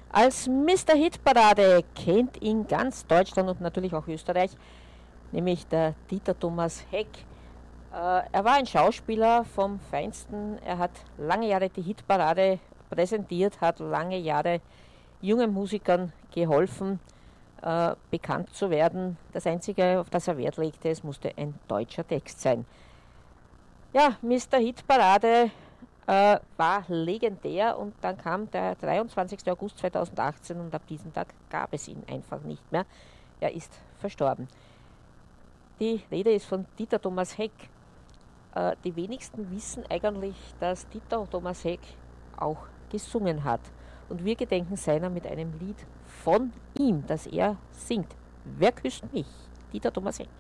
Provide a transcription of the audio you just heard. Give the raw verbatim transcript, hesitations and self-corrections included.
Als Mister Hitparade kennt ihn ganz Deutschland und natürlich auch Österreich, nämlich der Dieter Thomas Heck. Äh, er war ein Schauspieler vom Feinsten. Er hat lange Jahre die Hitparade präsentiert, hat lange Jahre jungen Musikern geholfen, äh, bekannt zu werden. Das Einzige, auf das er Wert legte, es musste ein deutscher Text sein. Ja, Mister Hitparade äh, war legendär und dann kam der dreiundzwanzigster August zweitausendachtzehn und ab diesem Tag gab es ihn einfach nicht mehr. Er ist verstorben. Die Rede ist von Dieter Thomas Heck. Äh, die wenigsten wissen eigentlich, dass Dieter Thomas Heck auch gesungen hat. Und wir gedenken seiner mit einem Lied von ihm, das er singt. Wer küsst mich? Dieter Thomas Heck.